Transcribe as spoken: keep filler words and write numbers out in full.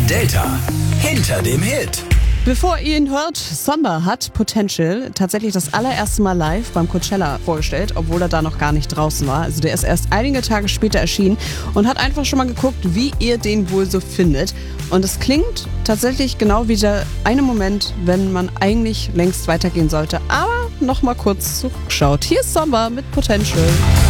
Delta hinter dem Hit. Bevor ihr ihn hört, Somba hat Potential tatsächlich das allererste Mal live beim Coachella vorgestellt, obwohl er da noch gar nicht draußen war. Also der ist erst einige Tage später erschienen und hat einfach schon mal geguckt, wie ihr den wohl so findet. Und es klingt tatsächlich genau wie der eine Moment, wenn man eigentlich längst weitergehen sollte, aber noch mal kurz zurückschaut. Hier ist Somba mit Potential.